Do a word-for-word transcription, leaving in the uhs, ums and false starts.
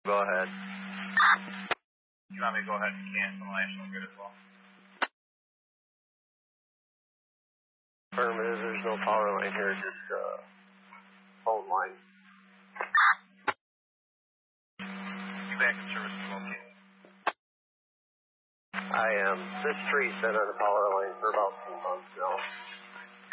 Go ahead. You want me to go ahead and cancel National Grid as well? Affirmative, there's no power line here, just uh, phone line. You back in service is located. I am. This tree's been on the power line for about two months now.